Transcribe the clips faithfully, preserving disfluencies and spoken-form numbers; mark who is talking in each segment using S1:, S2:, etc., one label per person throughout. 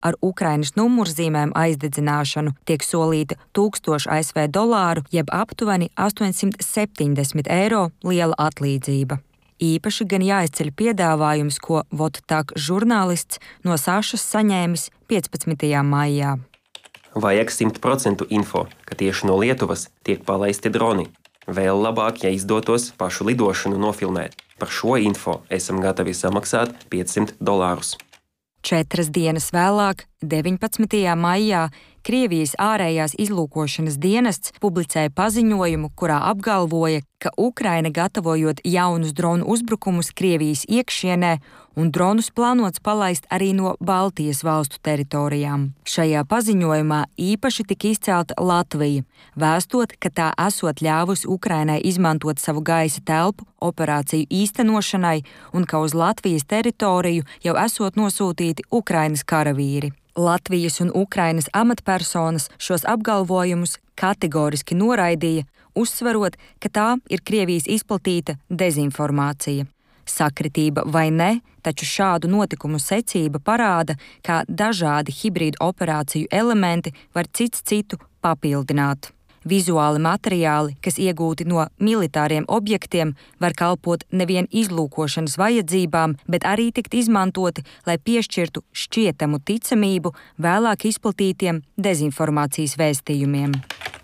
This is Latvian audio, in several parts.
S1: Ar Ukrainas numurzīmēm aizdedzināšanu tiek solīta tūkstoši A S V dolāru, jeb aptuveni astoņsimt septiņdesmit eiro liela atlīdzība. Īpaši gan jāizceļ piedāvājums, ko Vodtak žurnālists no Sašas saņēmis piecpadsmitajā maijā.
S2: Vajag simt procentu info, ka tieši no Lietuvas tiek palaisti droni. Vēl labāk, ja izdotos pašu lidošanu nofilmēt. Par šo info esam gatavi samaksāt piecsimt dolārus.
S1: Četras dienas vēlāk, deviņpadsmitajā maijā, Krievijas ārējās izlūkošanas dienests publicēja paziņojumu, kurā apgalvoja, ka Ukraina gatavojot jaunus dronu uzbrukumus Krievijas iekšienē un dronus plānots palaist arī no Baltijas valstu teritorijām. Šajā paziņojumā īpaši tika izcelta Latvija, vēstot, ka tā esot ļāvusi Ukrainai izmantot savu gaisa telpu operāciju īstenošanai un ka uz Latvijas teritoriju jau esot nosūtīti Ukrainas karavīri. Latvijas un Ukrainas amatpersonas šos apgalvojumus kategoriski noraidīja, uzsverot, ka tā ir Krievijas izplatīta dezinformācija. Sakritība vai ne, taču šādu notikumu secība parāda, kā dažādi hibrīdu operāciju elementi var cits citu papildināt. Vizuāli materiāli, kas iegūti no militāriem objektiem, var kalpot nevien izlūkošanas vajadzībām, bet arī tikt izmantoti, lai piešķirtu šķietamu ticamību vēlāk izplatītiem dezinformācijas vēstījumiem.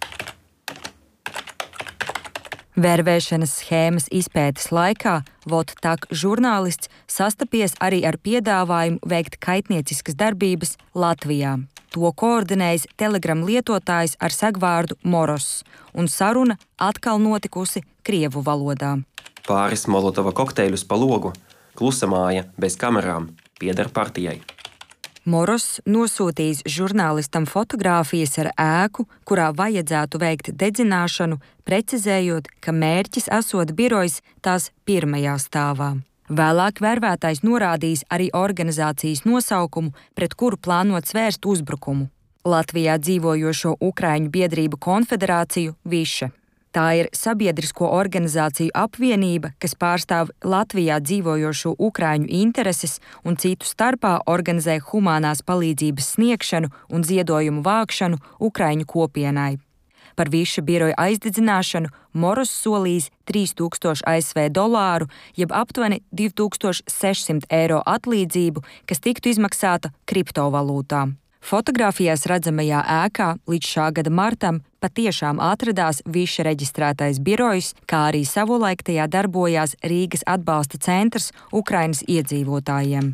S1: Vērvēšanas schēmas izpētes laikā Vodtak žurnālists sastapies arī ar piedāvājumu veikt kaitnieciskas darbības Latvijā. To koordinējis Telegram lietotājs ar segvārdu Moros, un saruna atkal notikusi krievu valodā.
S2: Pāris molotova kokteļus pa logu, klusa māja bez kamerām, pieder partijai.
S1: Moros nosūtījis žurnālistam fotogrāfijas ar ēku, kurā vajadzētu veikt dedzināšanu, precizējot, ka mērķis esot birojs tās pirmajā stāvā. Vēlāk vērvētājs norādījis arī organizācijas nosaukumu, pret kuru plānots vērst uzbrukumu – Latvijā dzīvojošo Ukraiņu biedrību konfederāciju Viša. Tā ir sabiedrisko organizāciju apvienība, kas pārstāv Latvijā dzīvojošo Ukraiņu intereses un citu starpā organizē humānās palīdzības sniegšanu un ziedojumu vākšanu Ukraiņu kopienai. Par Viša biroja aizdedzināšanu Moros solījis trīs tūkstoši A S V dolāru, jeb aptuveni divi tūkstoši sešsimt eiro atlīdzību, kas tiktu izmaksāta kriptovalūtā. Fotogrāfijās redzamajā ēkā līdz šā gada martam patiešām atradās Viša reģistrētais birojs, kā arī savulaik tajā darbojās Rīgas atbalsta centrs Ukrainas iedzīvotājiem.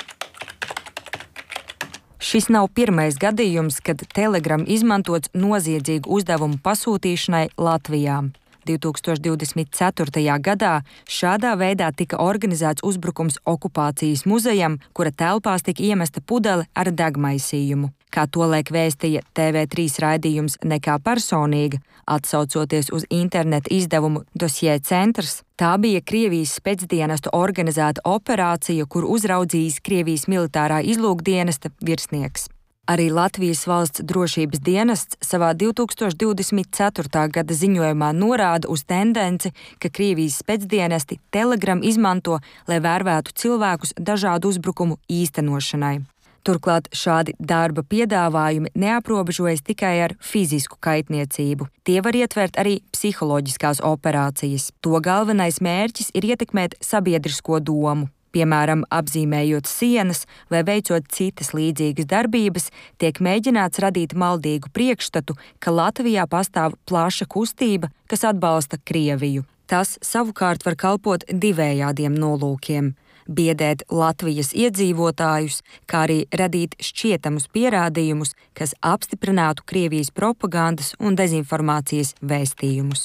S1: Šis nav pirmais gadījums, kad Telegram izmantots noziedzīgu uzdevumu pasūtīšanai Latvijā. divtūkstoš divdesmit ceturtajā gadā šādā veidā tika organizēts uzbrukums okupācijas muzejam, kura telpās tika iemesta pudele ar degmaisījumu. Kā tolaik vēstīja T V trīs raidījums Nekā personīga, atsaucoties uz interneta izdevumu Dosjē centrs, tā bija Krievijas specdienestu organizēta operācija, kur uzraudzījis Krievijas militārā izlūkdienesta virsnieks. Arī Latvijas valsts drošības dienests savā divtūkstoš divdesmit ceturtā gada ziņojumā norāda uz tendenci, ka Krievijas specdienesti Telegram izmanto, lai vērvētu cilvēkus dažādu uzbrukumu īstenošanai. Turklāt šādi darba piedāvājumi neaprobežojas tikai ar fizisku kaitniecību. Tie var ietvert arī psiholoģiskās operācijas. To galvenais mērķis ir ietekmēt sabiedrisko domu. Piemēram, apzīmējot sienas vai veicot citas līdzīgas darbības, tiek mēģināts radīt maldīgu priekšstatu, ka Latvijā pastāv plaša kustība, kas atbalsta Krieviju. Tas savukārt var kalpot divējādiem nolūkiem – biedēt Latvijas iedzīvotājus, kā arī radīt šķietamus pierādījumus, kas apstiprinātu Krievijas propagandas un dezinformācijas vēstījumus.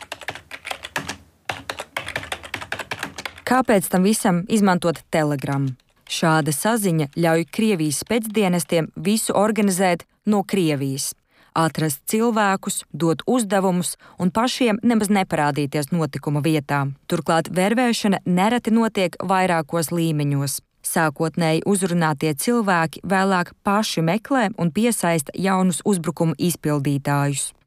S1: Kāpēc tam visam izmantot Telegram? Šāda saziņa ļauj Krievijas specdienestiem visu organizēt no Krievijas, atrast cilvēkus, dot uzdevumus un pašiem nemaz neparādīties notikuma vietā. Turklāt vērvēšana nereti notiek vairākos līmeņos. Sākotnēji uzrunātie cilvēki vēlāk paši meklē un piesaista jaunus uzbrukumu izpildītājus.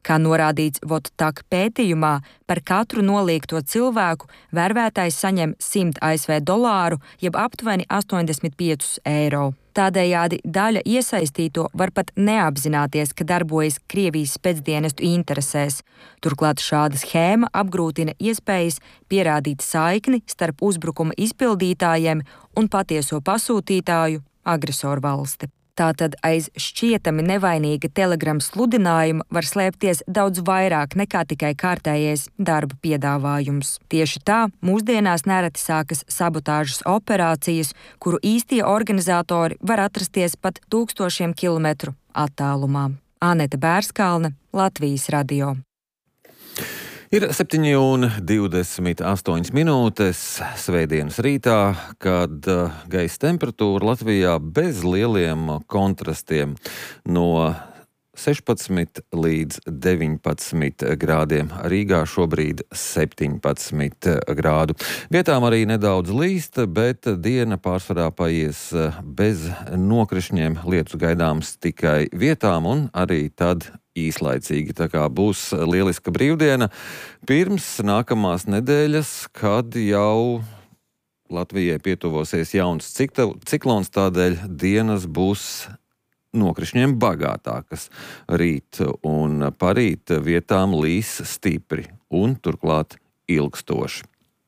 S1: Kā norādīts Vodtak pētījumā, par katru noliegto cilvēku vērvētājs saņem simt A S V dolāru, jeb aptuveni astoņdesmit piecus eiro. Tādējādi daļa iesaistīto var pat neapzināties, ka darbojas Krievijas spēcdienestu interesēs. Turklāt šāda schēma apgrūtina iespējas pierādīt saikni starp uzbrukuma izpildītājiem un patieso pasūtītāju agresoru valsti. Tātad aiz šķietami nevainīga Telegram sludinājuma var slēpties daudz vairāk nekā tikai kārtējais darba piedāvājums. Tieši tā mūsdienās nereti sākas sabotāžas operācijas, kuru īstie organizatori var atrasties pat tūkstošiem kilometru attālumā. Anete Bērskalne, Latvijas radio.
S3: Ir septiņi un divdesmit astoņas minūtes svētdienas rītā, kad gaisa temperatūra Latvijā bez lieliem kontrastiem no sešpadsmit līdz deviņpadsmit grādiem. Rīgā šobrīd septiņpadsmit grādu. Vietām arī nedaudz līst, bet diena pārsvarā paies bez nokrišņiem. Lietus gaidāms tikai vietām un arī tad īslaicīgi, tā kā būs lieliska brīvdiena pirms nākamās nedēļas, kad jau Latvijai pietuvosies jauns ciklons, tādēļ dienas būs nokrišņiem bagātākas. Rīt un parīt vietām līs stipri un turklāt ilgstoši.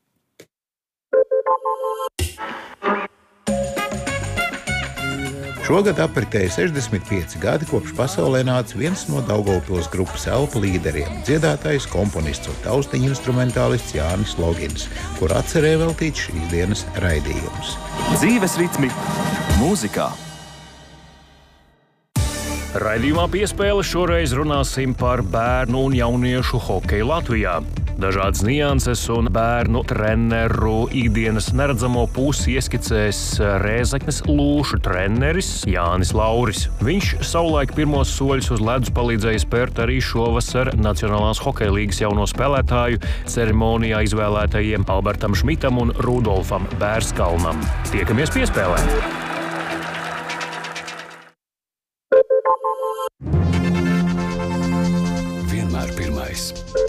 S4: Šogad apritēja sešdesmit pieci gadi, kopš pasaulē nāca viens no Daugavpils grupas elpu līderiem – dziedātājs, komponists un taustiņu instrumentālists Jānis Logins, kur atcerē veltīt šīs dienas raidījums.
S5: Dzīves ritmi mūzikā. Raidījumā Piespēle šoreiz runāsim par bērnu un jauniešu hokeju Latvijā. Dažādas nianses un bērnu treneru ikdienas neredzamo pusi ieskicēs Rēzeknes Lūšu treneris Jānis Lauris. Viņš savulaik pirmos soļus uz ledus palīdzēja spērt arī šovasar Nacionālās hokeja līgas jauno spēlētāju ceremonijā izvēlētajiem Albertam Šmitam un Rudolfam Bērskalnam. Tiekamies Piespēlē!
S6: Vienmēr pirmais.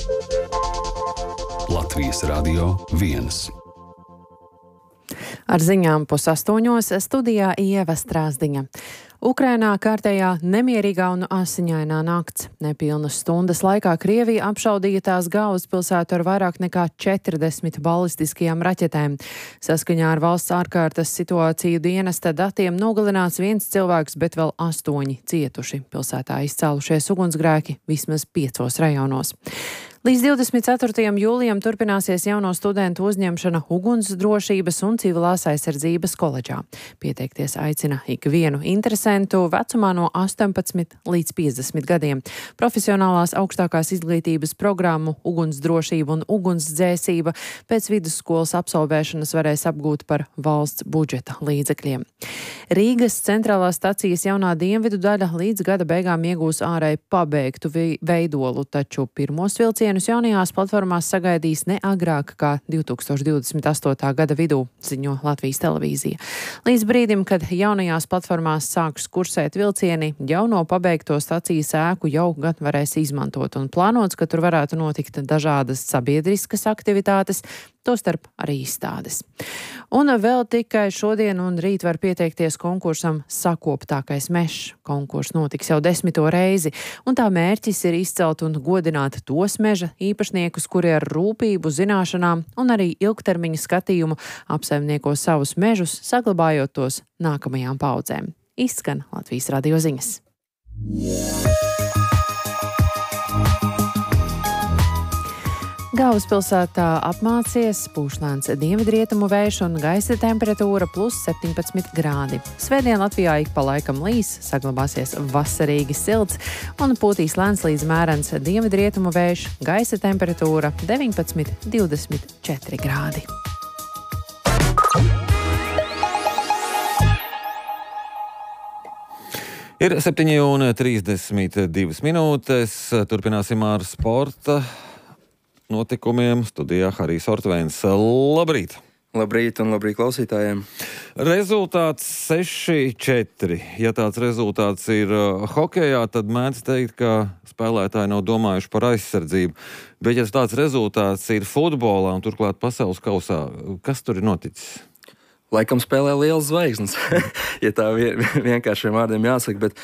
S6: Latvijas radio viens.
S7: Ar ziņām pusastoņos studijā Ieva Strāzdiņa. Ukrainā kārtējā nemierīgā un asiņainā nakts. Nepilnas stundas laikā Krievija apšaudīja tās galvaspilsētu ar vairāk nekā četrdesmit balistiskajām raķetēm. Saskaņā ar valsts ārkārtas situāciju dienesta datiem nogalināts viens cilvēks, bet vēl astoņi cietuši. Pilsētā izcēlušies ugunsgrēki vismaz piecos rajonos. Līdz divdesmit ceturtajam jūlijam turpināsies jauno studentu uzņemšana ugunsdrošības un civilās aizsardzības koledžā. Pieteikties aicina ikvienu interesentu vecumā no astoņpadsmit līdz piecdesmit gadiem. Profesionālās augstākās izglītības programmu ugunsdrošība un ugunsdzēsība pēc vidusskolas absolvēšanas varēs apgūt par valsts budžeta līdzekļiem. Rīgas centrālās stacijas jaunā dienvidu daļa līdz gada beigām iegūs ārēji pabeigtu veidolu, taču pirmos vilcienus jaunajās platformās sagaidīs ne agrāk kā divtūkstoš divdesmit astotā gada vidū, ziņo Latvijas televīzija. Līdz brīdim, kad jaunajās platformās sāks kursēt vilcieni, jauno pabeigto stacijas ēku jau gan varēs izmantot un plānots, ka tur varētu notikt dažādas sabiedriskas aktivitātes, tostarp arī izstādes. Un vēl tikai šodien un rīt var pieteikties konkursam Sakoptākais mežs. Konkurs notiks jau desmito reizi, un tā mērķis ir izcelt un godināt tos meža īpašniekus, kuri ar rūpību, zināšanām un arī ilgtermiņa skatījumu apsaimnieko savus mežus, saglabājot tos nākamajām paudzēm. Izskan Latvijas radio ziņas. Galvaspilsētā apmācies pūšlēns dienvidrietumu vējš un gaisa temperatūra plus septiņpadsmit grādi. Svētdien Latvijā ik pa laikam līs, saglabāsies vasarīgi silts un pūtīs lēns līdz mērens dienvidrietumu vējš, gaisa temperatūra deviņpadsmit līdz divdesmit četri grādi.
S3: Ir septiņi un trīsdesmit divas minūtes. Turpināsim ar sporta notikumiem. Studijā Harijs Ortvēns. Labrīt!
S8: Labrīt un labrīt klausītājiem.
S3: Rezultāts seši četri. Ja tāds rezultāts ir uh, hokejā, tad mēdz teikt, ka spēlētāji nav domājuši par aizsardzību. Bet ja tāds rezultāts ir futbolā un turklāt pasaules kausā, kas tur ir noticis?
S8: Laikam spēlē liels zvaigznes, ja tā vienkāršiem vārdiem jāsaka, bet